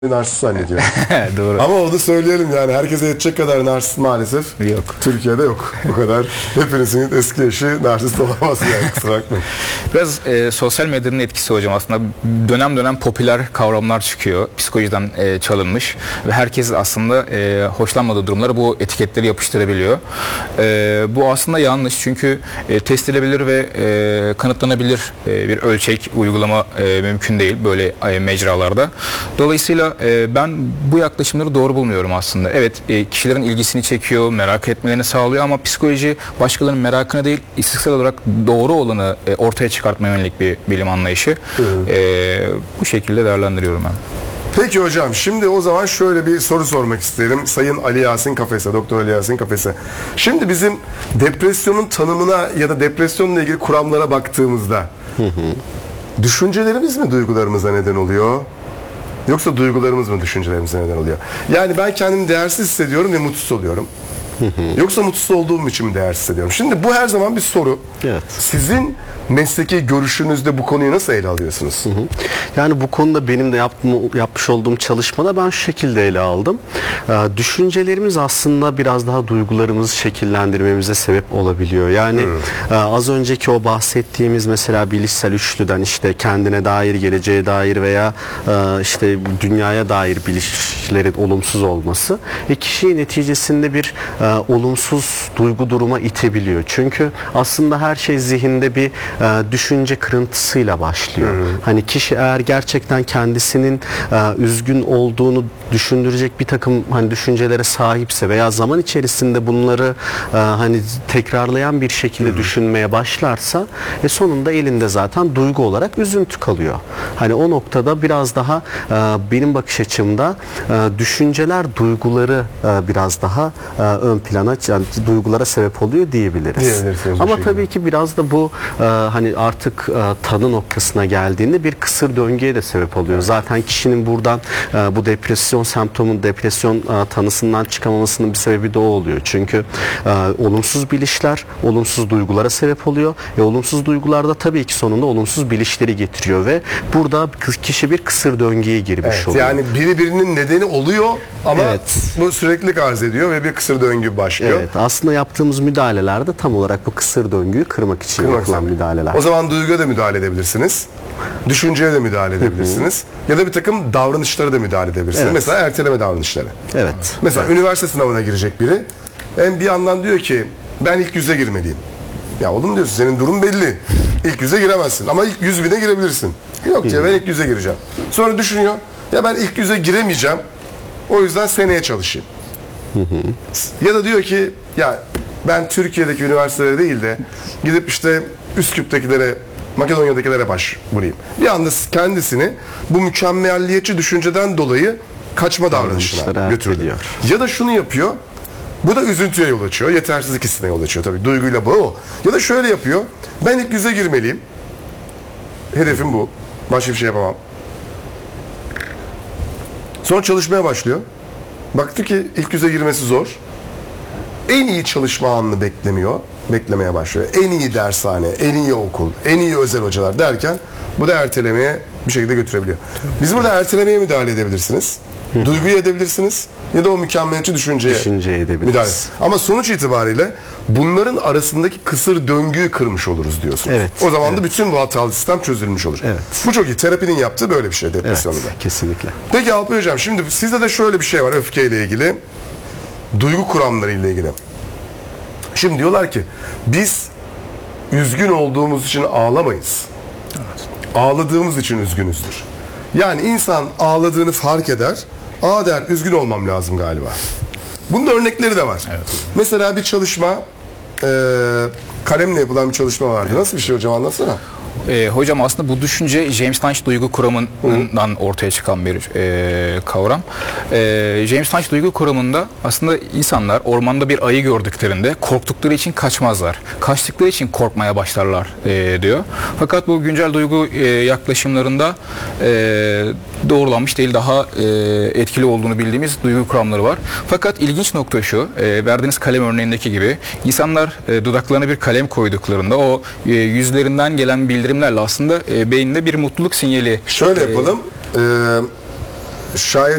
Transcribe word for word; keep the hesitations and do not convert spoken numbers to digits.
narsist zannediyor. Doğru. Ama onu söyleyelim yani herkese yetecek kadar narsist maalesef yok. Türkiye'de yok. Bu kadar hepinizin eski eşi narsist olamaz yani, kusura bakmayın. Biraz e, sosyal medyanın etkisi hocam, aslında dönem dönem popüler kavramlar çıkıyor. Psikolojiden e, çalınmış ve herkes aslında e, hoşlanmadığı durumlara bu etiketleri yapıştırabiliyor. E, bu aslında yanlış, çünkü e, test edilebilir ve e, kanıtlanabilir e, bir ölçek, uygulama e, mümkün değil böyle e, mecralarda. Dolayısıyla e, ben bu yaklaşımları doğru bulmuyorum aslında. Evet, e, kişilerin ilgisini çekiyor, merak etmelerini sağlıyor ama psikoloji başkalarının merakına değil, istiksel olarak doğru olanı e, ortaya çıkartmaya yönelik bir bilim anlayışı. E, bu şekilde değerlendiriyorum ben. Peki hocam, şimdi o zaman şöyle bir soru sormak isterim Sayın Ali Yasin Kafes'e, Doktor Ali Yasin Kafes'e. Şimdi bizim depresyonun tanımına ya da depresyonla ilgili kuramlara baktığımızda hı hı. düşüncelerimiz mi duygularımıza neden oluyor? Yoksa duygularımız mı düşüncelerimize neden oluyor? Yani ben kendimi değersiz hissediyorum ve mutsuz oluyorum. Yoksa mutsuz olduğum için mi değersiz hissediyorum? Şimdi bu her zaman bir soru. Evet. Sizin mesleki görüşünüzde bu konuyu nasıl ele alıyorsunuz? Hı hı. Yani bu konuda benim de yaptığım, yapmış olduğum çalışmada ben şu şekilde ele aldım. Ee, düşüncelerimiz aslında biraz daha duygularımızı şekillendirmemize sebep olabiliyor. Yani hmm. e, az önceki o bahsettiğimiz mesela bilişsel üçlüden, işte kendine dair, geleceğe dair veya e, işte dünyaya dair bilişlerin olumsuz olması ve kişiyi neticesinde bir e, olumsuz duygu duruma itebiliyor. Çünkü aslında her şey zihinde bir e, düşünce kırıntısıyla başlıyor. Hmm. Hani kişi eğer gerçekten kendisinin e, üzgün olduğunu düşündürecek bir takım hani düşüncelere sahipse veya zaman içerisinde bunları e, hani tekrarlayan bir şekilde hmm. düşünmeye başlarsa e, sonunda elinde zaten duygu olarak üzüntü kalıyor. Hani o noktada biraz daha e, benim bakış açımda e, düşünceler duyguları e, biraz daha e, ön plana, yani duygulara sebep oluyor diyebiliriz. Ama tabii ki biraz da bu e, hani artık e, tanı noktasına geldiğinde bir kısır döngüye de sebep oluyor. Evet. Zaten kişinin buradan e, bu depresyon semptomun, depresyon e, tanısından çıkamamasının bir sebebi de o oluyor. Çünkü e, olumsuz bilişler olumsuz duygulara sebep oluyor. E, olumsuz duygularda tabii ki sonunda olumsuz bilişleri getiriyor ve burada kişi bir kısır döngüye girmiş evet, oluyor. Yani biri birinin nedeni oluyor ama evet. bu süreklilik arz ediyor ve bir kısır döngü başlıyor. Evet, aslında yaptığımız müdahalelerde tam olarak bu kısır döngüyü kırmak için kırmak yapılan için. müdahaleler. O zaman duyguya da müdahale edebilirsiniz. Düşünceye de müdahale edebilirsiniz. Ya da bir takım davranışlara da müdahale edebilirsiniz. Evet. Mesela erteleme davranışları. Evet. Mesela evet. üniversite sınavına girecek biri. Hem bir yandan diyor ki ben ilk yüze girmeliyim. Ya oğlum diyorsun, senin durum belli. İlk yüze giremezsin ama ilk yüz bine girebilirsin. Yok diyor, ben ilk yüze gireceğim. Sonra düşünüyor, ya ben ilk yüze giremeyeceğim. O yüzden seneye çalışayım. Ya da diyor ki ya ben Türkiye'deki üniversitelere değil de gidip işte Üsküp'tekilere, Makedonya'dakilere başvurayım. Bir anda kendisini bu mükemmelliyetçi düşünceden dolayı kaçma davranışına götürüyor. Ya da şunu yapıyor. Bu da üzüntüye yol açıyor. Yetersizlik hissine yol açıyor tabii. Duyguyla bu o. Ya da şöyle yapıyor. Ben ilk yüze girmeliyim. Hedefim bu. Başka bir şey yapamam. Sonra çalışmaya başlıyor. Baktı ki ilk yüze girmesi zor. En iyi çalışma anını beklemiyor. Beklemeye başlıyor. En iyi dershane, en iyi okul, en iyi özel hocalar derken bu da ertelemeye bir şekilde götürebiliyor. Biz burada ertelemeye müdahale edebilirsiniz. Duyguyu edebilirsiniz ya da o mükemmeliyetçi düşünceye, düşünceye müdahale. Ama sonuç itibariyle bunların arasındaki kısır döngüyü kırmış oluruz diyorsunuz. Evet, o zaman evet. da bütün bu hatalı sistem çözülmüş olur. Evet. Bu çok iyi. Terapinin yaptığı böyle bir şey depresyonda. Evet, kesinlikle. Peki Alpay Hocam, şimdi sizde de şöyle bir şey var öfkeyle ilgili. Duygu kuramları ile ilgili. Şimdi diyorlar ki biz üzgün olduğumuz için ağlamayız. Evet. Ağladığımız için üzgünüzdür. Yani insan ağladığını fark eder. Aa der, üzgün olmam lazım galiba. Bunun da örnekleri de var. Evet. Mesela bir çalışma, e, kalemle yapılan bir çalışma vardı. Evet. Nasıl bir şey hocam, anlatsana. E, hocam aslında bu düşünce James Lange duygu kuramından Hı. ortaya çıkan bir e, kavram. E, James Lange duygu kuramında aslında insanlar ormanda bir ayı gördüklerinde korktukları için kaçmazlar. Kaçtıkları için korkmaya başlarlar e, diyor. Fakat bu güncel duygu e, yaklaşımlarında e, doğrulanmış değil, daha e, etkili olduğunu bildiğimiz duygu kuramları var. Fakat ilginç nokta şu, e, verdiğiniz kalem örneğindeki gibi insanlar e, dudaklarına bir kalem koyduklarında o e, yüzlerinden gelen bildirimlerle aslında e, beyinde bir mutluluk sinyali. Şöyle yapalım. E, şayet